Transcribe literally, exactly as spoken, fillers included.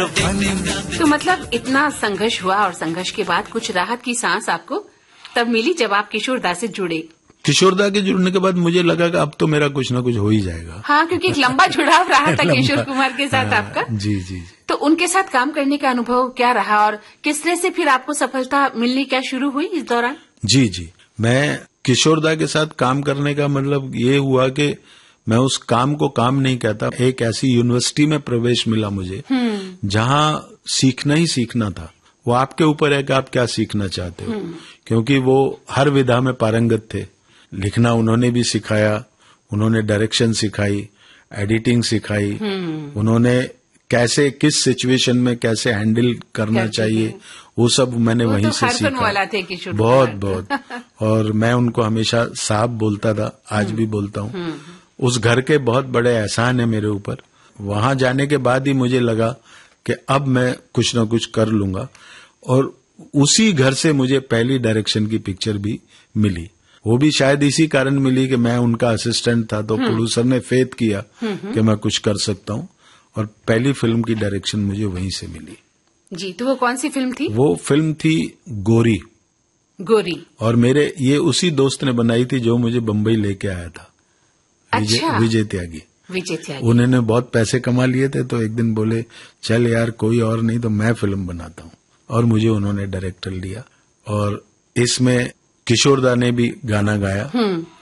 तो मतलब इतना संघर्ष हुआ और संघर्ष के बाद कुछ राहत की सांस आपको तब मिली जब आप किशोरदा से जुड़े। किशोरदा के जुड़ने के बाद मुझे लगा कि अब तो मेरा कुछ ना कुछ हो ही जाएगा। हाँ, क्योंकि एक लंबा जुड़ाव रहा था किशोर कुमार के साथ। हाँ, आपका जी जी। तो उनके साथ काम करने का अनुभव क्या रहा और किस तरह से फिर आपको सफलता मिलनी क्या शुरू हुई इस दौरान? जी जी, मैं किशोरदा के साथ काम करने का मतलब ये हुआ कि मैं उस काम को काम नहीं कहता, एक ऐसी यूनिवर्सिटी में प्रवेश मिला मुझे जहां सीखना ही सीखना था। वो आपके ऊपर है कि आप क्या सीखना चाहते हो, क्योंकि वो हर विधा में पारंगत थे। लिखना उन्होंने भी सिखाया, उन्होंने डायरेक्शन सिखाई, एडिटिंग सिखाई, उन्होंने कैसे किस सिचुएशन में कैसे हैंडल करना चाहिए वो सब मैंने वहीं तो से सीखा। वाला थे किशोर बहुत बहुत और मैं उनको हमेशा साहब बोलता था, आज भी बोलता हूँ। उस घर के बहुत बड़े एहसान है मेरे ऊपर। वहां जाने के बाद ही मुझे लगा कि अब मैं कुछ ना कुछ कर लूंगा, और उसी घर से मुझे पहली डायरेक्शन की पिक्चर भी मिली। वो भी शायद इसी कारण मिली कि मैं उनका असिस्टेंट था, तो प्रोड्यूसर ने फेथ किया कि मैं कुछ कर सकता हूँ, और पहली फिल्म की डायरेक्शन मुझे वहीं से मिली। जी, तो वो कौन सी फिल्म थी? वो फिल्म थी गोरी। गोरी। और मेरे ये उसी दोस्त ने बनाई थी जो मुझे बम्बई लेके आया था। अच्छा। विजय त्यागी। विजय त्यागी। उन्होंने बहुत पैसे कमा लिए थे, तो एक दिन बोले चल यार कोई और नहीं तो मैं फिल्म बनाता हूँ, और मुझे उन्होंने डायरेक्टर लिया। और इसमें किशोरदा ने भी गाना गाया।